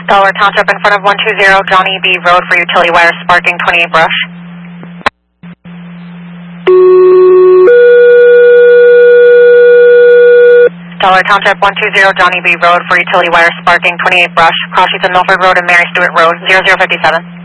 Dollar Township in front of 120 Johnny B. Road for utility wire sparking 28 brush. Dollar Township 120 Johnny B. Road for utility wire sparking 28 brush. Cross streets of Milford Road and Mary Stewart Road 0057.